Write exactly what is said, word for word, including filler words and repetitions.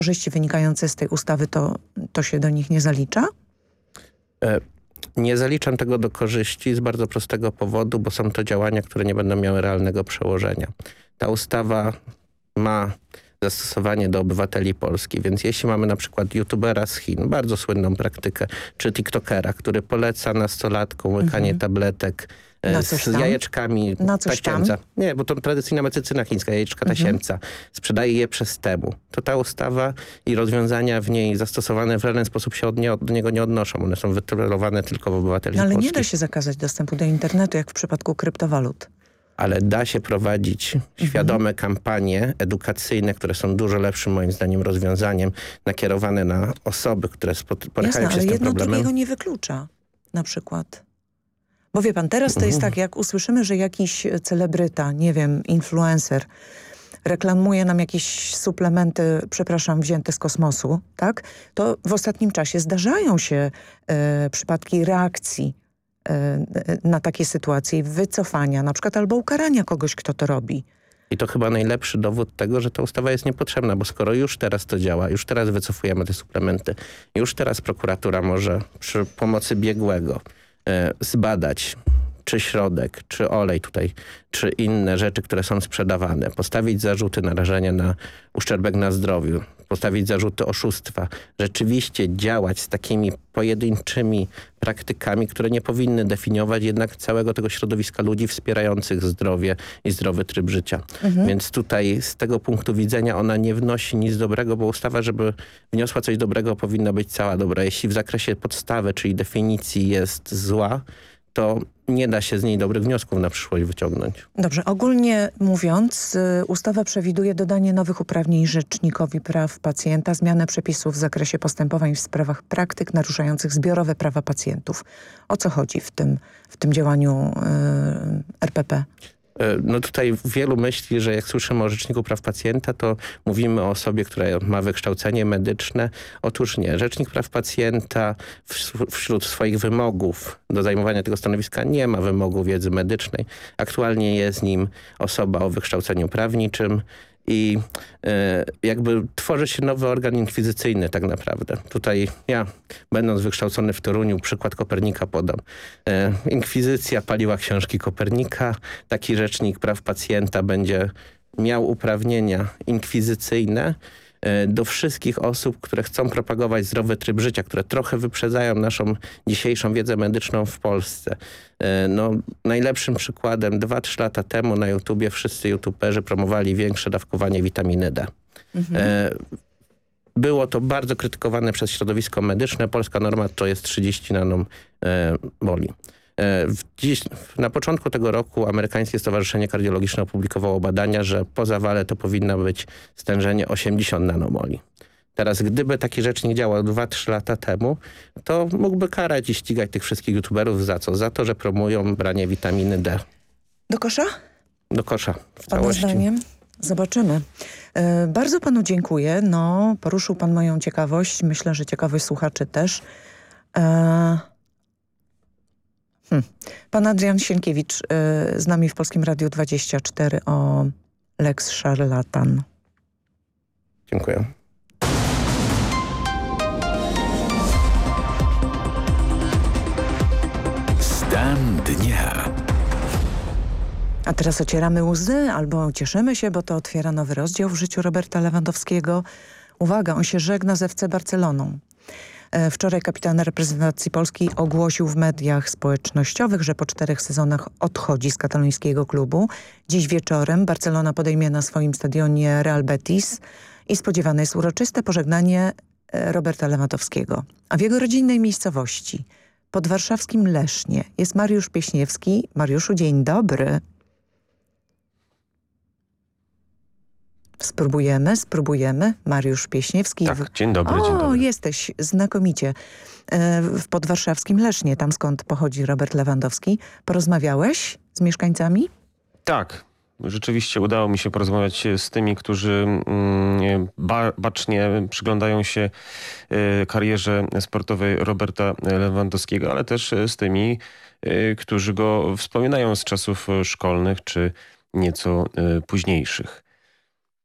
korzyści wynikające z tej ustawy, to, to się do nich nie zalicza? E Nie zaliczam tego do korzyści z bardzo prostego powodu, bo są to działania, które nie będą miały realnego przełożenia. Ta ustawa ma zastosowanie do obywateli Polski, więc jeśli mamy na przykład youtubera z Chin, bardzo słynną praktykę, czy tiktokera, który poleca nastolatkom łykanie mhm. tabletek Na z jajeczkami Na coś tasiemca. tam? Nie, bo to tradycyjna medycyna chińska, jajeczka mhm. tasiemca. Sprzedaje je przez temu. To ta ustawa i rozwiązania w niej zastosowane w żaden sposób się od, nie, od niego nie odnoszą. One są wytolerowane tylko w obywateli no, ale polskich. nie da się zakazać dostępu do internetu, jak w przypadku kryptowalut. Ale da się prowadzić świadome mhm. kampanie edukacyjne, które są dużo lepszym moim zdaniem rozwiązaniem, nakierowane na osoby, które borykają Jasne, się ale z tym jedno problemem. drugiego nie wyklucza, na przykład. Bo wie pan, teraz to Mhm. jest tak, jak usłyszymy, że jakiś celebryta, nie wiem, influencer, reklamuje nam jakieś suplementy, przepraszam, wzięte z kosmosu, tak? To w ostatnim czasie zdarzają się e, przypadki reakcji e, na takie sytuacje, wycofania na przykład albo ukarania kogoś, kto to robi. I to chyba najlepszy dowód tego, że ta ustawa jest niepotrzebna, bo skoro już teraz to działa, już teraz wycofujemy te suplementy, już teraz prokuratura może przy pomocy biegłego e, zbadać, czy środek, czy olej tutaj, czy inne rzeczy, które są sprzedawane, postawić zarzuty narażenia na uszczerbek na zdrowiu, postawić zarzuty oszustwa, rzeczywiście działać z takimi pojedynczymi praktykami, które nie powinny definiować jednak całego tego środowiska ludzi wspierających zdrowie i zdrowy tryb życia. Mhm. Więc tutaj z tego punktu widzenia ona nie wnosi nic dobrego, bo ustawa, żeby wniosła coś dobrego, powinna być cała dobra. Jeśli w zakresie podstawy, czyli definicji jest zła, to nie da się z niej dobrych wniosków na przyszłość wyciągnąć. Dobrze, ogólnie mówiąc, y, ustawa przewiduje dodanie nowych uprawnień Rzecznikowi Praw Pacjenta, zmianę przepisów w zakresie postępowań w sprawach praktyk naruszających zbiorowe prawa pacjentów. O co chodzi w tym, w tym działaniu y, R P P? No tutaj wielu myśli, że jak słyszymy o Rzeczniku Praw Pacjenta, to mówimy o osobie, która ma wykształcenie medyczne. Otóż nie. Rzecznik Praw Pacjenta wśród swoich wymogów do zajmowania tego stanowiska nie ma wymogu wiedzy medycznej. Aktualnie jest nim osoba o wykształceniu prawniczym i e, jakby tworzy się nowy organ inkwizycyjny tak naprawdę. Tutaj ja, będąc wykształcony w Toruniu, przykład Kopernika podam. E, inkwizycja paliła książki Kopernika. Taki Rzecznik Praw Pacjenta będzie miał uprawnienia inkwizycyjne e, do wszystkich osób, które chcą propagować zdrowy tryb życia, które trochę wyprzedzają naszą dzisiejszą wiedzę medyczną w Polsce. No, najlepszym przykładem dwa trzy lata temu na YouTubie wszyscy youtuberzy promowali większe dawkowanie witaminy D. Mhm. Było to bardzo krytykowane przez środowisko medyczne. Polska norma to jest trzydzieści nanomoli. Dziś, na początku tego roku amerykańskie Stowarzyszenie Kardiologiczne opublikowało badania, że po zawale to powinno być stężenie osiemdziesiąt nanomoli. Teraz, gdyby taki rzecznik działał dwa trzy lata temu, to mógłby karać i ścigać tych wszystkich youtuberów za co? Za to, że promują branie witaminy D. Do kosza? Do kosza. W Pana całości. zdaniem? Zobaczymy. E, bardzo panu dziękuję. No, poruszył pan moją ciekawość. Myślę, że ciekawość słuchaczy też. E, hmm. Pan Adrian Sienkiewicz e, z nami w Polskim Radiu dwadzieścia cztery o Lex Szarlatan. Dziękuję. Stan dnia. A teraz ocieramy łzy albo cieszymy się, bo to otwiera nowy rozdział w życiu Roberta Lewandowskiego. Uwaga, on się żegna z F C Barceloną. Wczoraj kapitan reprezentacji Polski ogłosił w mediach społecznościowych, że po czterech sezonach odchodzi z katalońskiego klubu. Dziś wieczorem Barcelona podejmie na swoim stadionie Real Betis i spodziewane jest uroczyste pożegnanie Roberta Lewandowskiego. A w jego rodzinnej miejscowości pod warszawskim Lesznie jest Mariusz Pieśniewski. Mariuszu, dzień dobry. Spróbujemy, spróbujemy. Mariusz Pieśniewski. Tak, dzień dobry, o, dzień dobry. Jesteś znakomicie. W podwarszawskim Lesznie, tam skąd pochodzi Robert Lewandowski. Porozmawiałeś z mieszkańcami? Tak. Rzeczywiście udało mi się porozmawiać z tymi, którzy mm, ba, bacznie przyglądają się y, karierze sportowej Roberta Lewandowskiego, ale też z tymi, y, którzy go wspominają z czasów szkolnych czy nieco y, późniejszych.